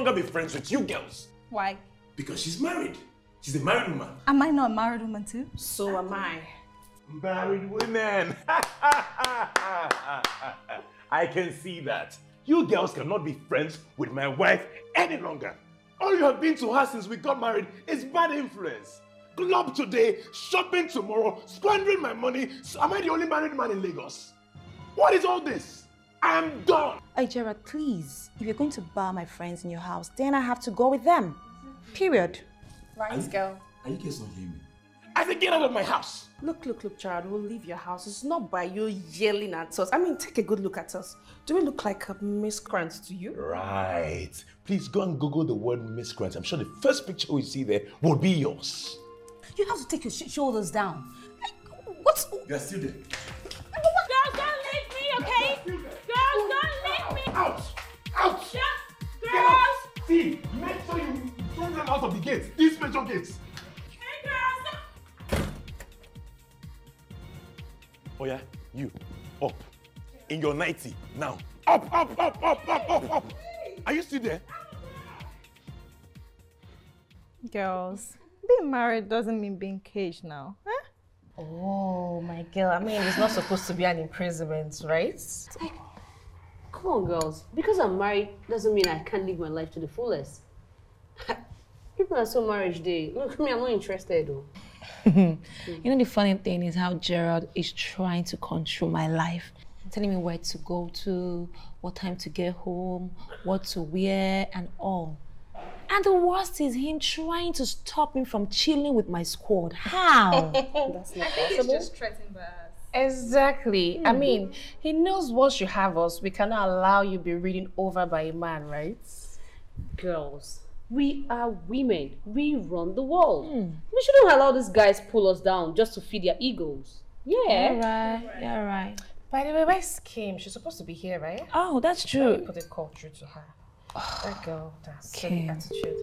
longer be friends with you girls. Why? Because she's married. She's a married woman. Am I not a married woman too? So am I. Married women. I can see that. You girls cannot be friends with my wife any longer. All you have been to her since we got married is bad influence. Club today, shopping tomorrow, squandering my money. So am I the only married man in Lagos? What is all this? I am done. Hey, Gerard, please. If you're going to bar my friends in your house, then I have to go with them. Period. Right, girl. Are you guys not hearing me? I said get out of my house. Look, Gerard, we'll leave your house. It's not by you yelling at us. I mean, take a good look at us. Do we look like a miscreant to you? Right. Please go and Google the word miscreant. I'm sure the first picture we see there will be yours. You have to take your shoulders down. Like, what's... You're still there. Girls, don't leave me, okay? Girls, don't leave me. Out! Out! Just Get out! See, make sure you don't run out of the gates. These special gates. Hey, girls. Oh yeah, you. Up. In your 90. Now. Up. Are you still there? Girls, being married doesn't mean being caged now. Huh? Oh, my girl. I mean, it's not supposed to be an imprisonment, right? Come on, girls. Because I'm married doesn't mean I can't live my life to the fullest. People are so marriage day. Look, me, I'm not interested though. You know, the funny thing is how Gerald is trying to control my life. Telling me where to go to, what time to get home, what to wear, and all. And the worst is him trying to stop me from chilling with my squad. How? That's not possible. He's just threatened by us. Exactly. I mean, he knows once you have us, we cannot allow you be reading over by a man, right? Girls, we are women. We run the world. We shouldn't allow these guys pull us down just to feed their egos. Yeah. You're right. By the way, where's Kim? She's supposed to be here, right? Oh, that's Let true. me put a call through to her. That girl, that's Kim. attitude.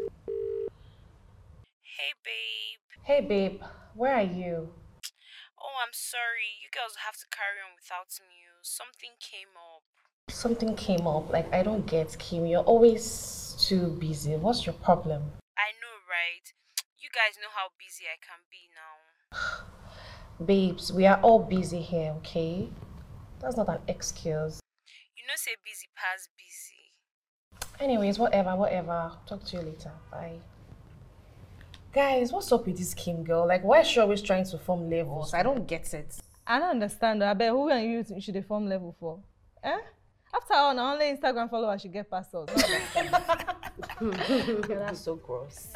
Hey, babe. Hey, babe. Where are you? Oh, I'm sorry. You girls have to carry on without me. Something came up. Something came up. Like, I don't get Kim. You're always too busy. What's your problem? I know, right? You guys know how busy I can be now. Babes, we are all busy here, okay? That's not an excuse. You know, say busy past busy. Anyways, whatever. Talk to you later. Bye. Guys, what's up with this Kim girl? Like, why is she always trying to form levels? I don't get it. I don't understand. I bet who and you should they form level for? Eh? After all, now only Instagram followers should get past us. That's so gross.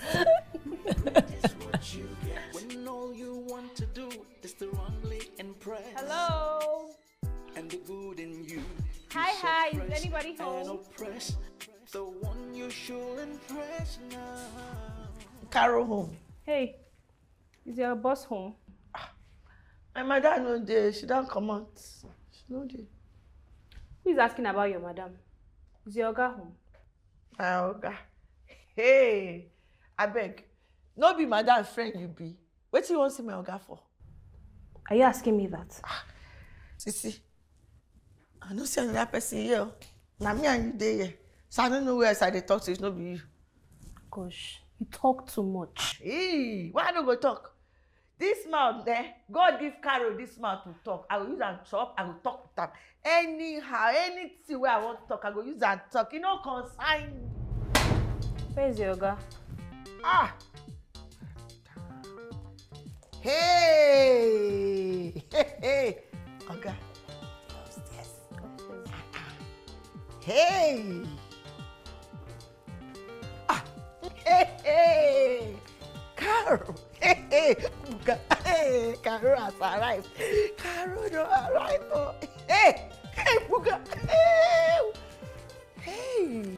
When all you want to do is to wrongly impress. Hello. And the good in you. Hi. Is anybody home? Oppress the one you should impress now. Carol home. Hey, is your boss home? My mother no dey. She don't come out. She no dey. Who is asking about your madam? Is your oga home? My oga. Hey, abeg. No be madam friend you be. Wetin you want see my oga for? Are you asking me that? Sisi, I no see another person here. Na me and you dey here. So I don't know where else I dey talk to. It's no be you. Gosh, you talk too much. Hey, why I no go talk? This mouth there, God give Carol this mouth to talk. I will use and chop, I will talk with am. Anyhow, anything where I want to talk, I go use and talk. You know, consign. Where's your oga? Ah! Hey! Hey! Oga. Upstairs. Hey! Ah! Hey! Carol! Hey! Oga! Hey! Carol has arrived. Carol don't arrive. Oh. Hey! Hey, Buga! Hey! Hey!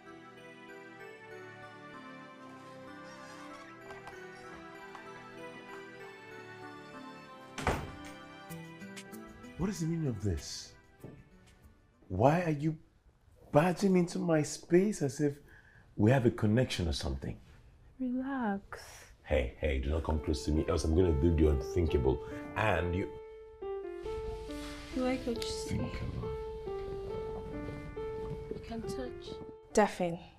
What is the meaning of this? Why are you barging into my space as if we have a connection or something? Relax. Hey, do not come close to me, else I'm going to do the unthinkable. And you... You like what you say? Thinkable. You can touch. Daphne,